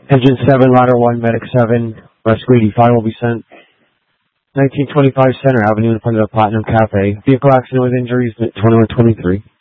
Engine 7, Ladder 1, Medic 7, Rescue 85 will be sent. 1925 Center Avenue in front of the Platinum Cafe. Vehicle accident with injuries, 2123.